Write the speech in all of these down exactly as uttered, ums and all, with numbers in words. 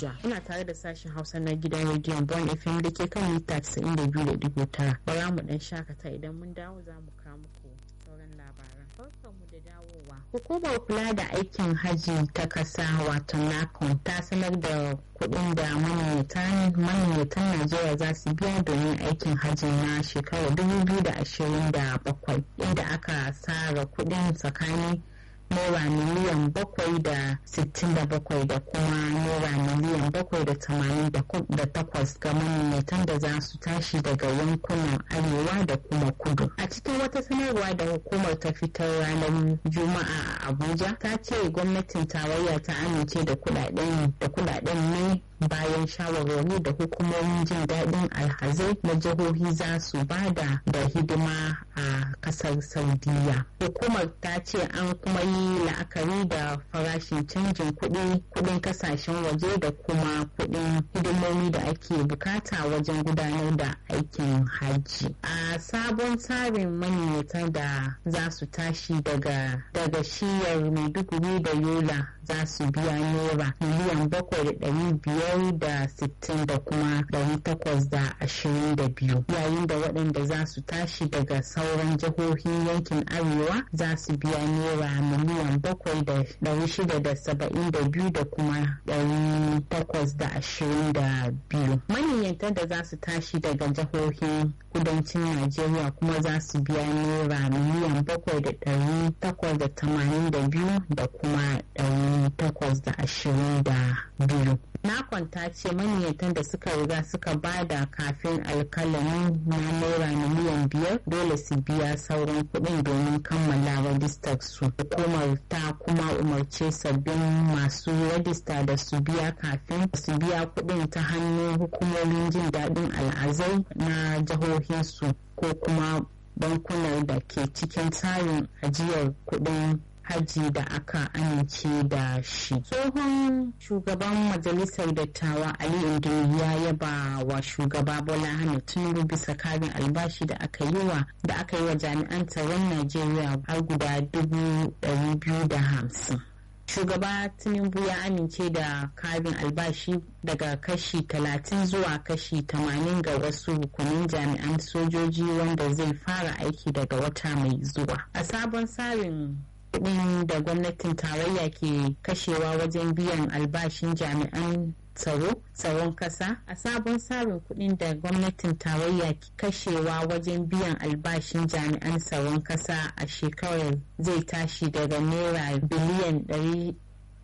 Abuja. Ina tare da sashen Hausa na gidan rediyon Bon F M da ke kan mita casa'in da biyu da digo tara. Bara mu dan shakata, idan mun dawo za mu kawo muku sauran labaran. Barkanmu da dawowa. Hukumar kula da aikin hajji ta kasa wato NACON ta sanar da kuɗin da maniyyatan Najeriya za su biya domin aikin hajji na shekarar dubu biyu da ashirin da bakwai, inda aka tsara kuɗin tsakanin naira miliyan bakwai da sittin da bakwai da kuma naira miliyan bakwai da tamanin da takwas ga maniyyatan da za su tashi daga yankunan arewa da kuma kudu. A cikin wata sanarwa da hukumar ta fitar ranar Juma'a a Abuja, ta ce gwamnatin tarayya ta amince da kudaden da kudaden ne bayan shawarwari da hukumomin jin daɗin alhazai na jihohi za su bada da hidima a ƙasar Saudiya. Hukumar ta ce an kuma yi la'akari da farashin canjin kuɗi kuɗin kasashen waje da kuma kuɗin hidimomi da ake bukata wajen gudanar da aikin hajji. A sabon tsarin maniyyatan da za su tashi daga daga shiyar Maiduguri da Yola za su biya naira miliyan bakwai da ɗari biyar da sittin da kuma ɗari takwas da ashirin da biyu, yayin da waɗanda za su tashi daga sauran jihohin yankin arewa za su biya naira miliyan bakwai da ɗari shida da saba'in da biyu da kuma ɗari takwas da ashirin da biyu. Maniyyatan da za su tashi daga jihohin kudancin Najeriya kuma za su biya naira miliyan bakwai da ɗari takwas da tamanin da biyu da kuma ɗari takwas da ashirin da biyu. Na kwanta ce maniyyatan da suka riga suka bada kafin alkalamin na naira miliyan biyar dole su biya sauran kuɗin domin kammala rajistar su. Hukumar ta kuma umarce sabbin masu rajista da su biya kafin su biya kuɗin ta hannun hukumomin jin daɗin al'azai na jihohinsu ko kuma bankunan da ke cikin tsarin ajiyar kuɗin hajji da aka amince da shi. Tsohon shugaban majalisar dattawa Ali Indimi ya yaba wa shugaba Bola Ahmed Tinubu bisa karin albashi da aka yi wa da aka yi wa jami'an tsaron Najeriya har guda dubu ɗari biyu da hamsin. Shugaba Tinubu ya amince da karin albashi daga kashi talatin zuwa kashi tamanin ga wasu rukunin jami'an sojoji wanda zai fara aiki daga wata mai zuwa. A sabon tsarin kuɗin da gwamnatin tarayya ke kashewa wajen biyan albashin jami'an tsaro tsaron kasa a sabon tsarin kuɗin da gwamnatin tarayya ke kashewa wajen biyan albashin jami'an tsaron kasa a shekarar zai tashi daga naira biliyan ɗari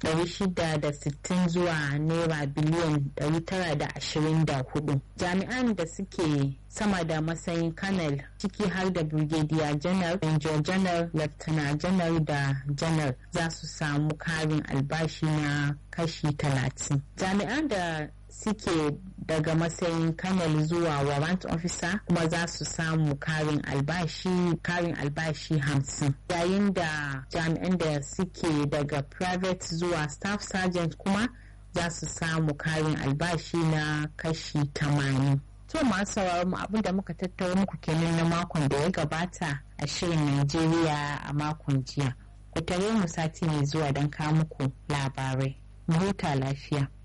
shida da sittin zuwa naira biliyan ɗari tara da ashirin da hudu. Jami'an da suke sama da matsayin kanal ciki har da brigadier janar, major janar, lieutenant janar da janar za su samu karin albashi na kashi talatin. Jami'an da suke daga matsayin kanal zuwa warrant officer kuma za su samu karin albashi karin albashi hamsin, yayin da jami'an da suke daga private zuwa staff sergeant kuma za su samu karin albashi na kashi tamanin. To masu sauraron mu abinda muka tattara muku kenan na makon da ya gabata a shirin Najeriya a makon jiya. Ku tare mu sati mai zuwa don kawo muku labarai. Mu huta lafiya.